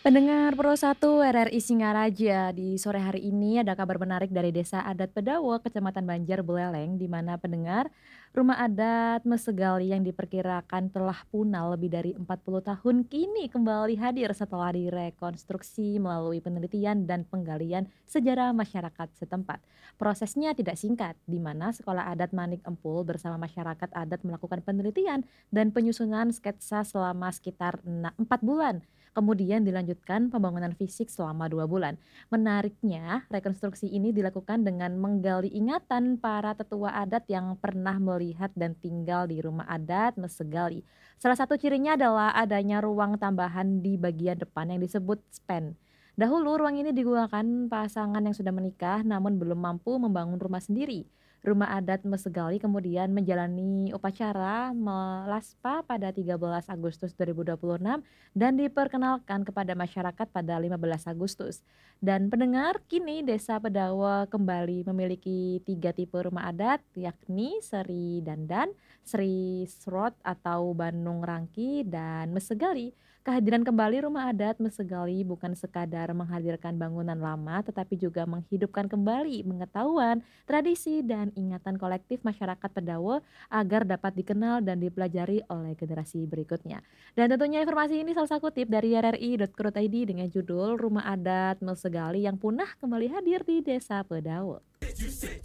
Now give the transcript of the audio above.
Pendengar Pro 1 RRI Singaraja, di sore hari ini ada kabar menarik dari Desa Adat Bedawo, Kecamatan Banjar Buleleng, di mana pendengar rumah adat Mesegali yang diperkirakan telah punah lebih dari 40 tahun kini kembali hadir setelah direkonstruksi melalui penelitian dan penggalian sejarah masyarakat setempat. Prosesnya tidak singkat, di mana Sekolah Adat Manik Empul bersama masyarakat adat melakukan penelitian dan penyusunan sketsa selama sekitar 4 bulan. Kemudian dilanjutkan pembangunan fisik selama 2 bulan. Menariknya, rekonstruksi ini dilakukan dengan menggali ingatan para tetua adat yang pernah melihat dan tinggal di rumah adat Mesegali. Salah satu cirinya adalah adanya ruang tambahan di bagian depan yang disebut spen. Dahulu ruang ini digunakan pasangan yang sudah menikah namun belum mampu membangun rumah sendiri. Rumah adat Mesegali kemudian menjalani upacara melaspa pada 13 Agustus 2026 dan diperkenalkan kepada masyarakat pada 15 Agustus. Dan pendengar, kini Desa Pedawa kembali memiliki 3 tipe rumah adat, yakni Seri Dandan, Sri Srot atau Bandung Rangki, dan Mesegali. Kehadiran kembali rumah adat Mesegali bukan sekadar menghadirkan bangunan lama, tetapi juga menghidupkan kembali pengetahuan, tradisi, dan ingatan kolektif masyarakat Pedawa agar dapat dikenal dan dipelajari oleh generasi berikutnya. Dan tentunya informasi ini salah satu kutip dari rri.co.id dengan judul Rumah Adat Mesegali yang punah kembali hadir di Desa Pedawa.